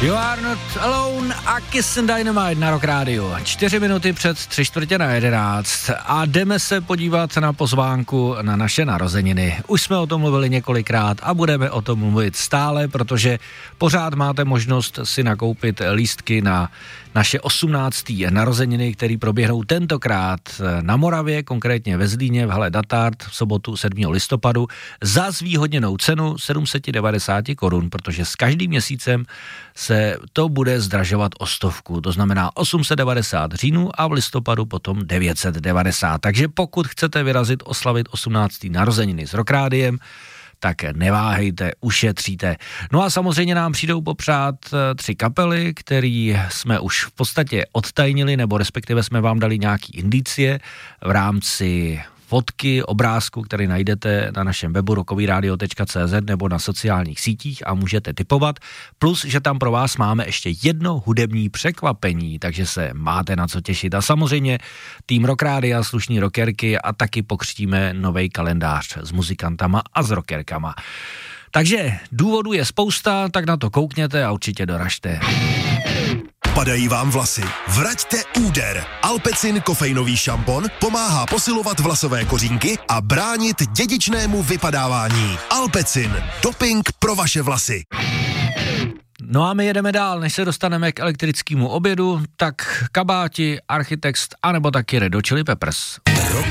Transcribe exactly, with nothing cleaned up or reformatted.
You are not alone a Kiss and Dynamite na Rock Radio. Čtyři minuty před tři čtvrtě na jedenáct a jdeme se podívat na pozvánku na naše narozeniny. Už jsme o tom mluvili několikrát a budeme o tom mluvit stále, protože pořád máte možnost si nakoupit lístky na naše osmnácté narozeniny, které proběhnou tentokrát na Moravě, konkrétně ve Zlíně v hale Datard v sobotu sedmého listopadu za zvýhodněnou cenu sedm set devadesát korun, protože s každým měsícem se to bude zdražovat o stovku, to znamená osm set devadesát říjnů a v listopadu potom devět set devadesát. Takže pokud chcete vyrazit oslavit osmnácté narozeniny s Rock Rádiem, tak neváhejte, ušetříte. No a samozřejmě nám přijdou popřát tři kapely, který jsme už v podstatě odtajnili, nebo respektive jsme vám dali nějaký indicie v rámci fotky, obrázku, který najdete na našem webu rockovyradio tečka cé zet nebo na sociálních sítích a můžete tipovat. Plus, že tam pro vás máme ještě jedno hudební překvapení, takže se máte na co těšit. A samozřejmě tým Rock Rádia, slušný rockerky a taky pokřtíme novej kalendář s muzikantama a s rockerkama. Takže důvodů je spousta, tak na to koukněte a určitě doražte. Padají vám vlasy? Vraťte úder. Alpecin kofeinový šampon pomáhá posilovat vlasové kořínky a bránit dědičnému vypadávání. Alpecin. Doping pro vaše vlasy. No a my jedeme dál, než se dostaneme k elektrickému obědu, tak Kabáti, Architects, anebo taky Red Hot Chili Peppers. Rock